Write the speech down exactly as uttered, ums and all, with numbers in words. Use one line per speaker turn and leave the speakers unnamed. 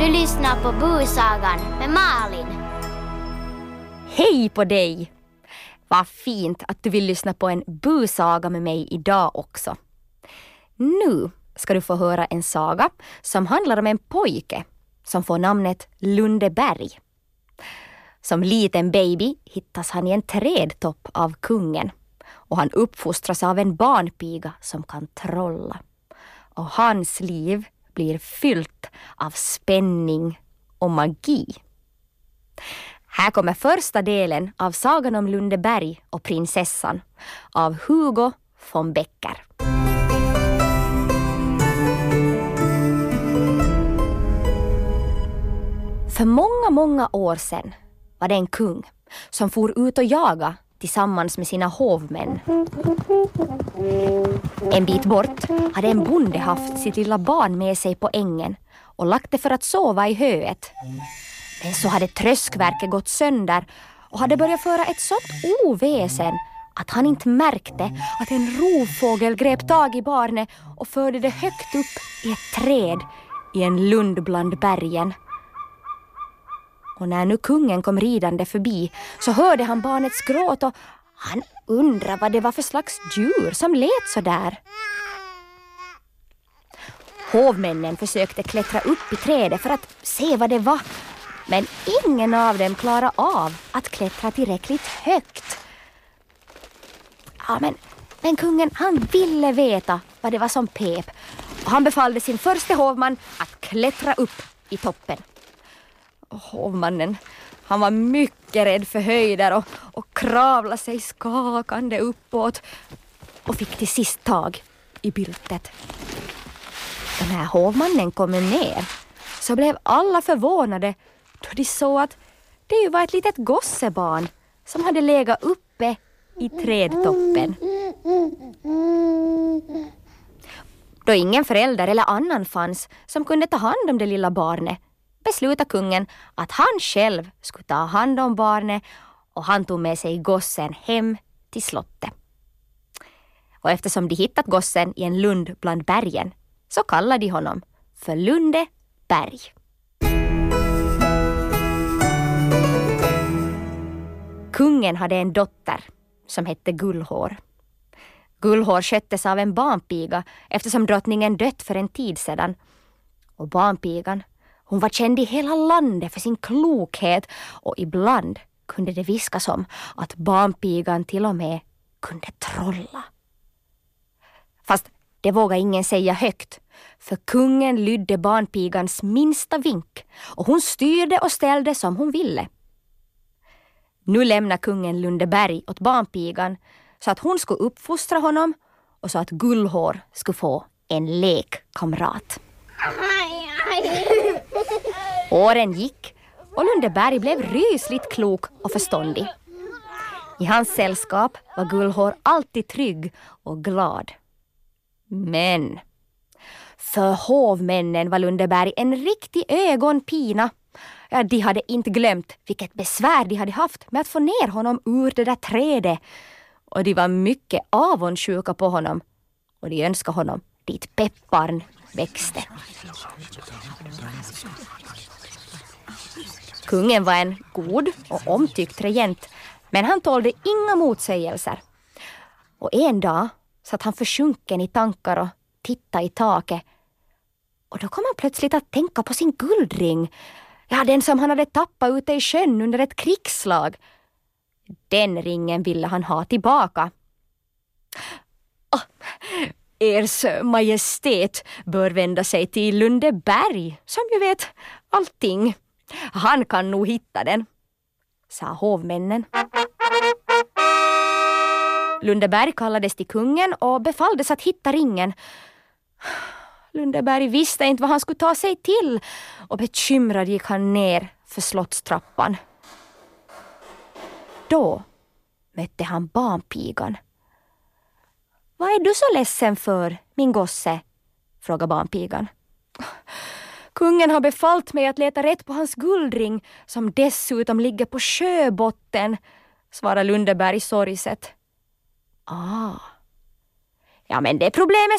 Du lyssnar på Busagan med Malin.
Hej på dig! Vad fint att du vill lyssna på en busaga med mig idag också. Nu ska du få höra en saga som handlar om en pojke som får namnet Lundeberg. Som liten baby hittas han i en trädtopp av kungen och han uppfostras av en barnpiga som kan trolla. Och hans liv blir fyllt av spänning och magi. Här kommer första delen av sagan om Lundeberg och prinsessan av Hugo von Becker. För många, många år sedan var det en kung som for ut och jaga tillsammans med sina hovmän. En bit bort hade en bonde haft sitt lilla barn med sig på ängen och lagt det för att sova i höet. Men så hade tröskverket gått sönder och hade börjat föra ett sånt oväsen att han inte märkte att en rovfågel grep tag i barnet och förde det högt upp i ett träd i en lund bland bergen. Och när nu kungen kom ridande förbi så hörde han barnets gråt och han undrade vad det var för slags djur som lät så där. Hovmännen försökte klättra upp i trädet för att se vad det var. Men ingen av dem klarade av att klättra tillräckligt högt. Ja, men, men kungen han ville veta vad det var som pep. Och han befallde sin första hovman att klättra upp i toppen. Och hovmannen, han var mycket rädd för höjder och, och kravlade sig skakande uppåt. Och fick till sist tag i byltet. Och när hovmannen kom ner så blev alla förvånade då de såg att det ju var ett litet gossebarn som hade legat uppe i trädtoppen. Då ingen förälder eller annan fanns som kunde ta hand om det lilla barnet beslutade kungen att han själv skulle ta hand om barnet och han tog med sig gossen hem till slottet. Och eftersom de hittat gossen i en lund bland bergen så kallade de honom för Lundeberg. Kungen hade en dotter som hette Gullhår. Gullhår sköttes av en barnpiga eftersom drottningen dött för en tid sedan. Och barnpigan, hon var känd i hela landet för sin klokhet och ibland kunde det viskas om att barnpigan till och med kunde trolla. Fast det vågade ingen säga högt, för kungen lydde barnpigans minsta vink och hon styrde och ställde som hon ville. Nu lämnar kungen Lundeberg åt barnpigan så att hon skulle uppfostra honom och så att Gullhår skulle få en lekkamrat. Åren gick och Lundeberg blev rysligt klok och förståndig. I hans sällskap var Gullhår alltid trygg och glad. Men för hovmännen var Lundeberg en riktig ögonpina. Ja, de hade inte glömt vilket besvär de hade haft med att få ner honom ur det där trädet. Och de var mycket avundsjuka på honom. Och de önskade honom dit pepparn växte. Kungen var en god och omtyckt regent, men han tålde inga motsägelser. Och en dag satt han försjunken i tankar och tittade i taket. Och då kom han plötsligt att tänka på sin guldring. Ja, den som han hade tappat ute i sjön under ett krigslag. Den ringen ville han ha tillbaka. Oh, Ers majestät bör vända sig till Lundeberg, som ju vet allting. Han kan nog hitta den, sa hovmännen. Lundeberg kallades till kungen och befalldes att hitta ringen. Lundeberg visste inte vad han skulle ta sig till och bekymrad gick han ner för slottstrappan. Då mötte han barnpigan. Vad är du så ledsen för, min gosse? Frågade barnpigan. Kungen har befallt mig att leta rätt på hans guldring som dessutom ligger på sjöbotten, svarade Lundeberg sorgset. Ah. Ja, men det problemet